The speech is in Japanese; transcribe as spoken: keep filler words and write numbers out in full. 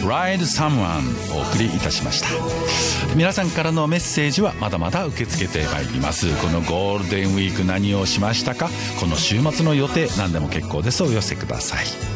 Ride Someone お送りいたしました。皆さんからのメッセージはまだまだ受け付けてまいります。このゴールデンウィーク何をしましたか、この週末の予定何でも結構です。お寄せください。